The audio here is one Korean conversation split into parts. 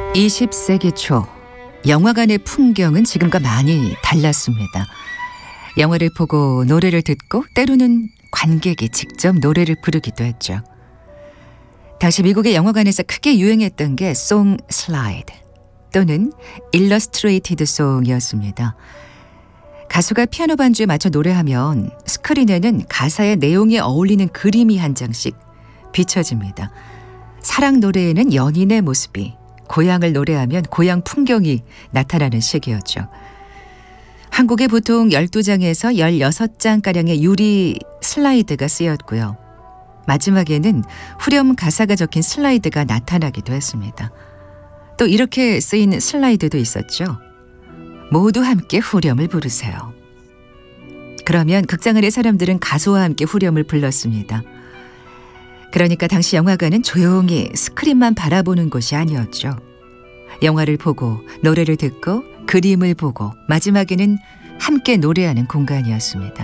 20세기 초 영화관의 풍경은 지금과 많이 달랐습니다. 영화를 보고 노래를 듣고 때로는 관객이 직접 노래를 부르기도 했죠. 당시 미국의 영화관에서 크게 유행했던 게 송 슬라이드 또는 일러스트레이티드 송이었습니다. 가수가 피아노 반주에 맞춰 노래하면 스크린에는 가사의 내용에 어울리는 그림이 한 장씩 비춰집니다. 사랑 노래에는 연인의 모습이, 고향을 노래하면 고향 풍경이 나타나는 시기였죠. 한국에 보통 12장에서 16장가량의 유리 슬라이드가 쓰였고요. 마지막에는 후렴 가사가 적힌 슬라이드가 나타나기도 했습니다. 또 이렇게 쓰인 슬라이드도 있었죠. 모두 함께 후렴을 부르세요. 그러면 극장 안의 사람들은 가수와 함께 후렴을 불렀습니다. 그러니까 당시 영화관은 조용히 스크린만 바라보는 곳이 아니었죠. 영화를 보고 노래를 듣고 그림을 보고 마지막에는 함께 노래하는 공간이었습니다.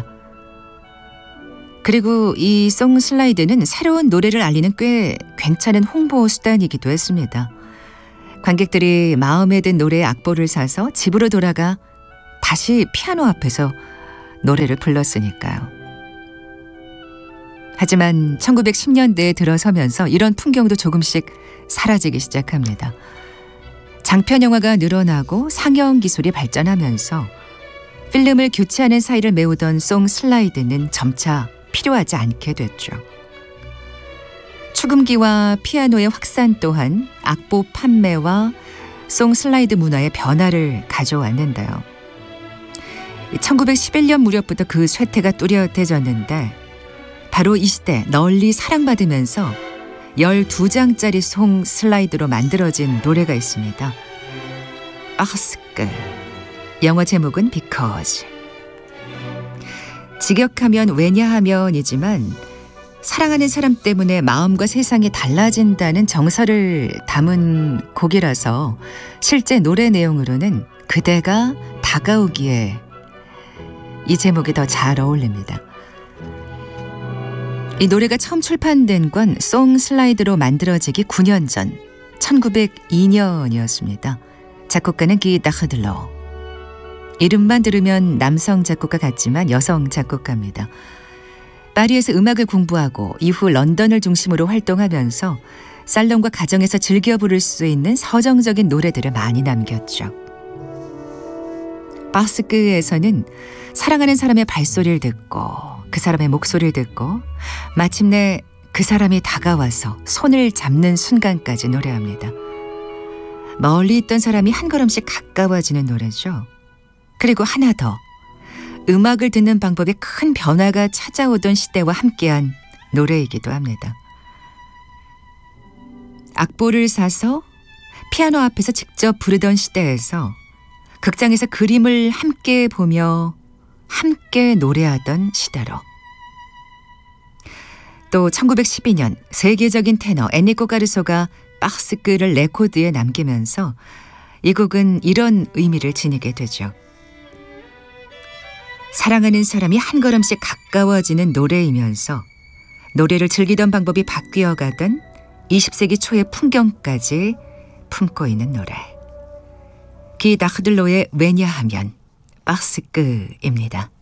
그리고 이 송 슬라이드는 새로운 노래를 알리는 꽤 괜찮은 홍보 수단이기도 했습니다. 관객들이 마음에 든 노래의 악보를 사서 집으로 돌아가 다시 피아노 앞에서 노래를 불렀으니까요. 하지만 1910년대에 들어서면서 이런 풍경도 조금씩 사라지기 시작합니다. 장편 영화가 늘어나고 상영 기술이 발전하면서 필름을 교체하는 사이를 메우던 송 슬라이드는 점차 필요하지 않게 됐죠. 축음기와 피아노의 확산 또한 악보 판매와 송 슬라이드 문화의 변화를 가져왔는데요. 1911년 무렵부터 그 쇠퇴가 뚜렷해졌는데 바로 이 시대 널리 사랑받으면서 12장짜리 송 슬라이드로 만들어진 노래가 있습니다. 아스크. 영어 제목은 Because. 직역하면 왜냐하면이지만 사랑하는 사람 때문에 마음과 세상이 달라진다는 정서를 담은 곡이라서 실제 노래 내용으로는 그대가 다가오기에 이 제목이 더 잘 어울립니다. 이 노래가 처음 출판된 건 송 슬라이드로 만들어지기 9년 전 1902년이었습니다. 작곡가는 기 다흐들러. 이름만 들으면 남성 작곡가 같지만 여성 작곡가입니다. 파리에서 음악을 공부하고 이후 런던을 중심으로 활동하면서 살롱과 가정에서 즐겨 부를 수 있는 서정적인 노래들을 많이 남겼죠. 바스크에서는 사랑하는 사람의 발소리를 듣고 그 사람의 목소리를 듣고 마침내 그 사람이 다가와서 손을 잡는 순간까지 노래합니다. 멀리 있던 사람이 한 걸음씩 가까워지는 노래죠. 그리고 하나 더, 음악을 듣는 방법에 큰 변화가 찾아오던 시대와 함께한 노래이기도 합니다. 악보를 사서 피아노 앞에서 직접 부르던 시대에서 극장에서 그림을 함께 보며 함께 노래하던 시대로, 또 1912년 세계적인 테너 엔리코 카루소가 바스크를 레코드에 남기면서 이 곡은 이런 의미를 지니게 되죠. 사랑하는 사람이 한 걸음씩 가까워지는 노래이면서 노래를 즐기던 방법이 바뀌어가던 20세기 초의 풍경까지 품고 있는 노래. 기 다흐들로의 왜냐하면 바스크입니다.